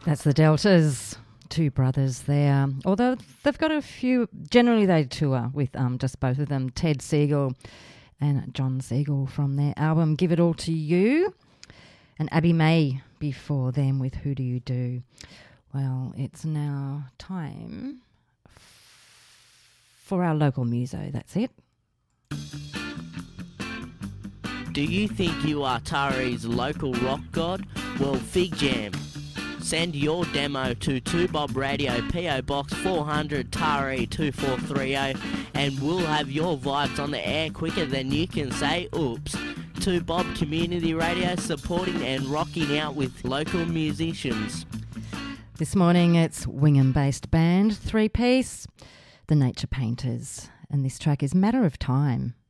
That's the Deltas, two brothers there. Although they've got a few, generally they tour with just both of them, Ted Siegel and John Siegel from their album Give It All To You, and Abby May before them with Who Do You Do. Well, it's now time for our local muso, that's it. Do you think you are Tari's local rock god? Well, Fig Jam. Send your demo to 2Bob Radio, PO Box 400 Tari 2430, and we'll have your vibes on the air quicker than you can say oops. 2Bob Community Radio, supporting and rocking out with local musicians. This morning it's Wingham-based band, three-piece, The Nature Painters, and this track is Matter of Time.